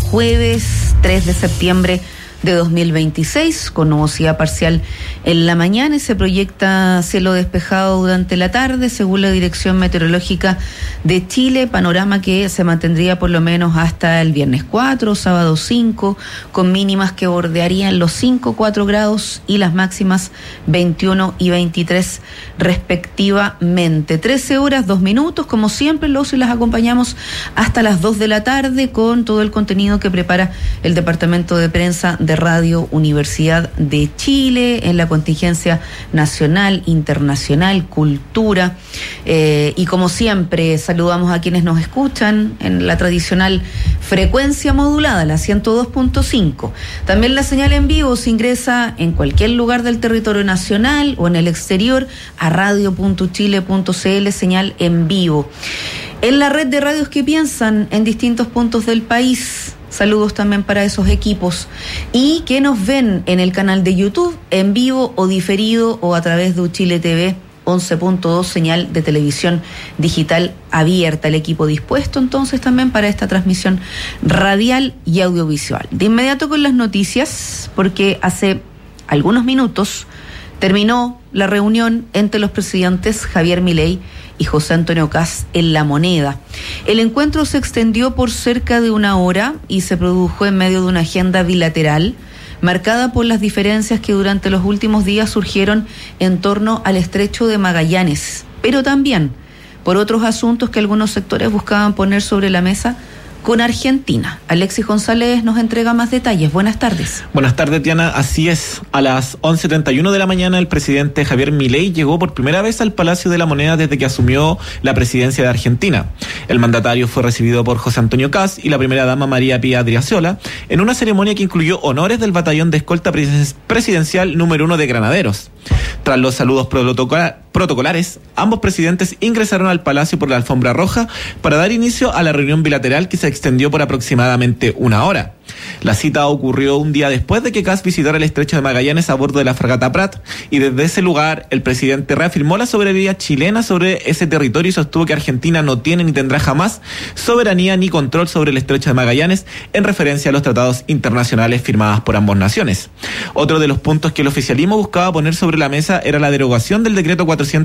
jueves 3 de septiembre de 2026, con nubosidad parcial en la mañana y se proyecta cielo despejado durante la tarde, según la Dirección Meteorológica de Chile, panorama que se mantendría por lo menos hasta el viernes 4, sábado 5, con mínimas que bordearían los 4 grados y las máximas 21 y 23 respectivamente. 13 horas, 2 minutos, como siempre, los y las acompañamos hasta las 2 de la tarde con todo el contenido que prepara el Departamento de Prensa de Radio Universidad de Chile en la contingencia nacional, internacional, cultura, y como siempre saludamos a quienes nos escuchan en la tradicional frecuencia modulada, la 102.5. También la señal en vivo se ingresa en cualquier lugar del territorio nacional o en el exterior a radio.chile.cl, señal en vivo. En la red de radios que piensan en distintos puntos del país, saludos también para esos equipos y que nos ven en el canal de YouTube en vivo o diferido o a través de Uchile TV 11.2, señal de televisión digital abierta. El equipo dispuesto entonces también para esta transmisión radial y audiovisual. De inmediato con las noticias, porque hace algunos minutos terminó la reunión entre los presidentes Javier Milei y José Antonio Kast en La Moneda. El encuentro se extendió por cerca de una hora y se produjo en medio de una agenda bilateral marcada por las diferencias que durante los últimos días surgieron en torno al estrecho de Magallanes, pero también por otros asuntos que algunos sectores buscaban poner sobre la mesa con Argentina. Alexis González nos entrega más detalles. Buenas tardes. Buenas tardes, Diana. Así es. A las 11:31 de la mañana, el presidente Javier Milei llegó por primera vez al Palacio de la Moneda desde que asumió la presidencia de Argentina. El mandatario fue recibido por José Antonio Kast y la primera dama María Pía Adriasola en una ceremonia que incluyó honores del batallón de escolta presidencial número 1 de Granaderos. Tras los saludos protocolares, ambos presidentes ingresaron al Palacio por la alfombra roja para dar inicio a la reunión bilateral que se extendió por aproximadamente una hora. La cita ocurrió un día después de que Kast visitara el estrecho de Magallanes a bordo de la fragata Prat, y desde ese lugar el presidente reafirmó la soberanía chilena sobre ese territorio y sostuvo que Argentina no tiene ni tendrá jamás soberanía ni control sobre el estrecho de Magallanes, en referencia a los tratados internacionales firmados por ambas naciones. Otro de los puntos que el oficialismo buscaba poner sobre la mesa era la derogación del decreto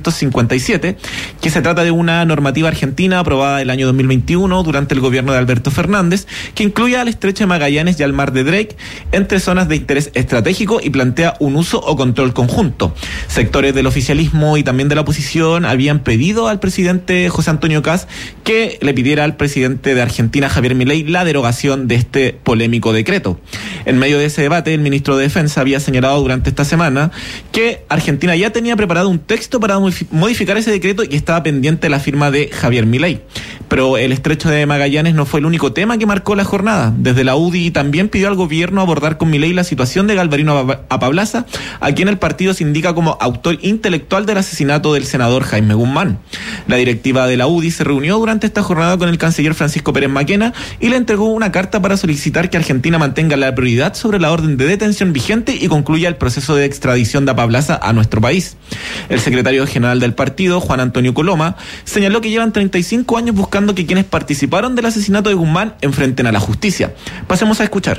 457, que se trata de una normativa argentina aprobada el año 2021 durante el gobierno de Alberto Fernández, que incluye al estrecho de Magallanes y al mar de Drake entre zonas de interés estratégico y plantea un uso o control conjunto. Sectores del oficialismo y también de la oposición habían pedido al presidente José Antonio Kast que le pidiera al presidente de Argentina, Javier Milei, la derogación de este polémico decreto. En medio de ese debate, el ministro de Defensa había señalado durante esta semana que Argentina ya tenía preparado un texto para modificar ese decreto y estaba pendiente la firma de Javier Milei. Pero el estrecho de Magallanes no fue el único tema que marcó la jornada. Desde la UDI también pidió al gobierno abordar con Milei la situación de Galvarino Apablaza, a quien el partido se indica como autor intelectual del asesinato del senador Jaime Guzmán. La directiva de la UDI se reunió durante esta jornada con el canciller Francisco Pérez Maquena y le entregó una carta para solicitar que Argentina mantenga la prioridad sobre la orden de detención vigente y concluya el proceso de extradición de Apablaza a nuestro país. El secretario general del partido, Juan Antonio Coloma, señaló que llevan 35 años buscando que quienes participaron del asesinato de Guzmán enfrenten a la justicia. Pasemos a escuchar.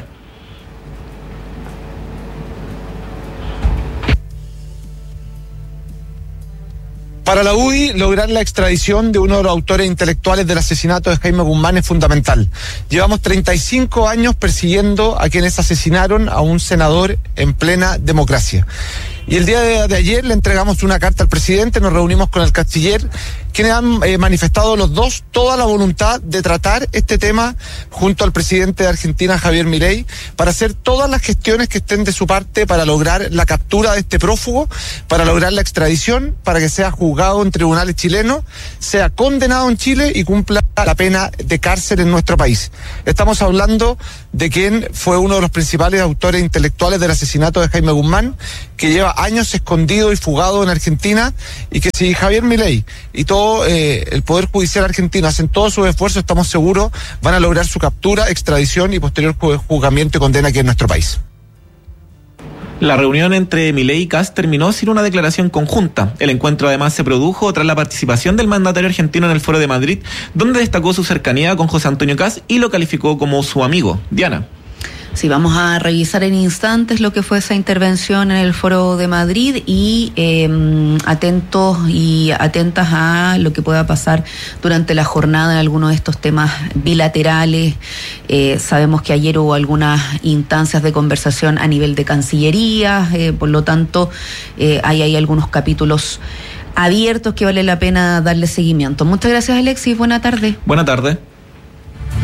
Para la UDI, lograr la extradición de uno de los autores intelectuales del asesinato de Jaime Guzmán es fundamental. Llevamos 35 años persiguiendo a quienes asesinaron a un senador en plena democracia. Y el día de ayer le entregamos una carta al presidente, nos reunimos con el canciller, quienes han manifestado los dos toda la voluntad de tratar este tema junto al presidente de Argentina, Javier Milei, para hacer todas las gestiones que estén de su parte para lograr la captura de este prófugo, para lograr la extradición, para que sea juzgado en tribunales chilenos, sea condenado en Chile y cumpla la pena de cárcel en nuestro país. Estamos hablando de quien fue uno de los principales autores intelectuales del asesinato de Jaime Guzmán, que lleva años escondido y fugado en Argentina, y que si Javier Milei y todo el Poder Judicial argentino hacen todos sus esfuerzos, estamos seguros van a lograr su captura, extradición y posterior juzgamiento y condena aquí en nuestro país. La reunión entre Milei y Kast terminó sin una declaración conjunta. El encuentro además se produjo tras la participación del mandatario argentino en el Foro de Madrid, donde destacó su cercanía con José Antonio Kast y lo calificó como su amigo. Diana. Sí, vamos a revisar en instantes lo que fue esa intervención en el Foro de Madrid y atentos y atentas a lo que pueda pasar durante la jornada en algunos de estos temas bilaterales. Sabemos que ayer hubo algunas instancias de conversación a nivel de Cancillería, por lo tanto hay algunos capítulos abiertos que vale la pena darle seguimiento. Muchas gracias, Alexis. Buena tarde. Buena tarde.